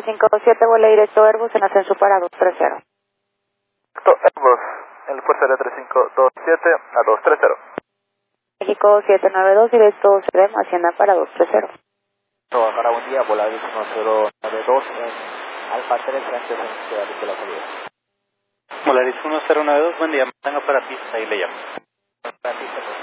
357, vuela directo Airbus en ascenso para 230. Airbus, el Fuerza Aérea 3527 a 230. México 792, directo CDM, Hacienda para 230. Para buen día, Volaris 1092 en Alfa 3, gracias en la salida. Volaris 1092, buen día, mantenga para pista y le llamo. Para pista,